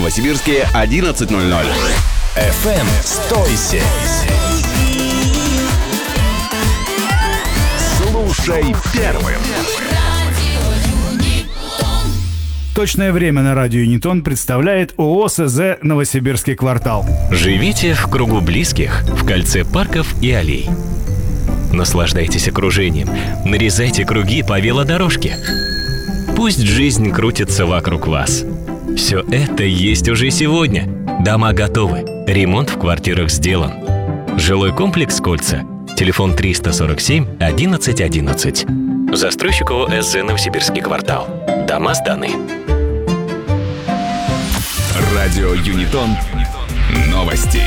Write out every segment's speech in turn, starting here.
Новосибирске 11:00. FM «Стойся». Слушай первым. Точное время на радио Юнитон представляет ООО СЗ «Новосибирский квартал». Живите в кругу близких, в кольце парков и аллей. Наслаждайтесь окружением, нарезайте круги по велодорожке. Пусть жизнь крутится вокруг вас. Все это есть уже сегодня. Дома готовы, ремонт в квартирах сделан. Жилой комплекс «Кольца». Телефон 347 11 11. Застройщик ООО СЗ «Новосибирский квартал». Дома сданы. Радио Юнитон. Новости.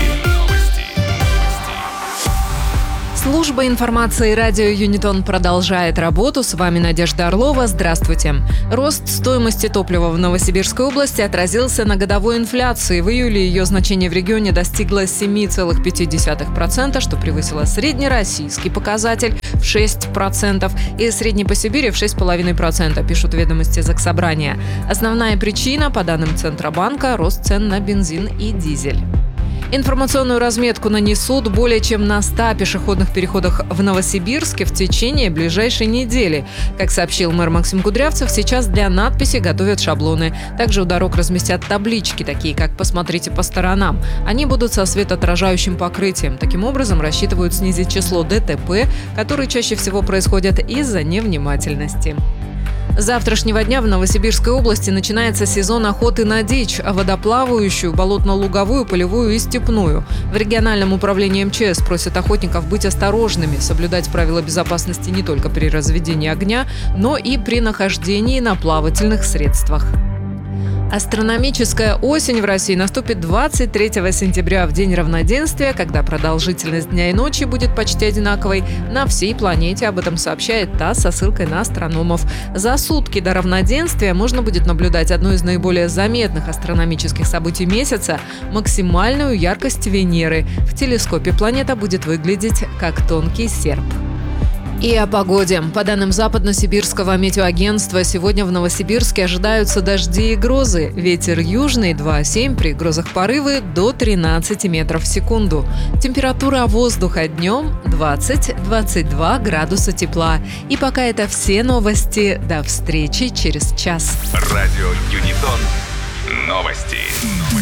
Служба информации радио Юнитон продолжает работу. С вами Надежда Орлова. Здравствуйте. Рост стоимости топлива в Новосибирской области отразился на годовой инфляции. В июле ее значение в регионе достигло 7,5%, что превысило среднероссийский показатель в 6% и средний по Сибири в 6,5%, пишут ведомости Заксобрания. Основная причина, по данным Центробанка, рост цен на бензин и дизель. Информационную разметку нанесут более чем на 100 пешеходных переходах в Новосибирске в течение ближайшей недели. Как сообщил мэр Максим Кудрявцев, сейчас для надписи готовят шаблоны. Также у дорог разместят таблички, такие как «Посмотрите по сторонам». Они будут со светоотражающим покрытием. Таким образом, рассчитывают снизить число ДТП, которые чаще всего происходят из-за невнимательности. С завтрашнего дня в Новосибирской области начинается сезон охоты на дичь, водоплавающую, болотно-луговую, полевую и степную. В региональном управлении МЧС просят охотников быть осторожными, соблюдать правила безопасности не только при разведении огня, но и при нахождении на плавательных средствах. Астрономическая осень в России наступит 23 сентября, в День равноденствия, когда продолжительность дня и ночи будет почти одинаковой на всей планете. Об этом сообщает ТАСС со ссылкой на астрономов. За сутки до равноденствия можно будет наблюдать одно из наиболее заметных астрономических событий месяца – максимальную яркость Венеры. В телескопе планета будет выглядеть как тонкий серп. И о погоде. По данным Западно-Сибирского метеоагентства, сегодня в Новосибирске ожидаются дожди и грозы. Ветер южный 2,7, при грозах порывы до 13 метров в секунду. Температура воздуха днем 20-22 градуса тепла. И пока это все новости. До встречи через час. Радио Юнитон. Новости.